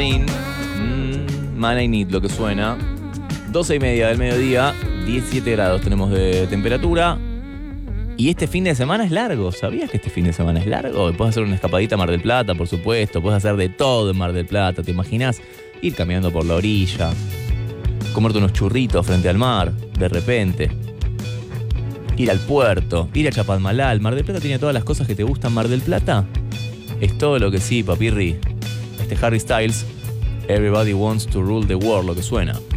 Man I Need, lo que suena. 12:30 del mediodía, 17 grados tenemos de temperatura. Y este fin de semana es largo. ¿Sabías que este fin de semana es largo? Puedes hacer una escapadita a Mar del Plata, por supuesto. Puedes hacer de todo en Mar del Plata. ¿Te imaginas? Ir caminando por la orilla, comerte unos churritos frente al mar, de repente. Ir al puerto, ir a Chapadmalal. Mar del Plata tiene todas las cosas que te gustan. Mar del Plata es todo lo que sí, papirri. Harry Styles, Everybody Wants to Rule the World, lo que suena.